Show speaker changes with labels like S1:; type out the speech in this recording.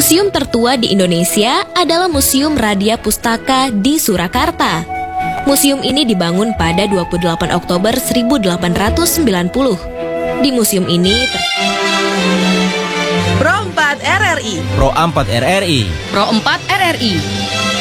S1: Museum tertua di Indonesia adalah Museum Radia Pustaka di Surakarta. Museum ini dibangun pada 28 Oktober 1890. Di museum ini
S2: Pro 4 RRI.
S3: Pro 4 RRI.
S4: Pro 4 RRI.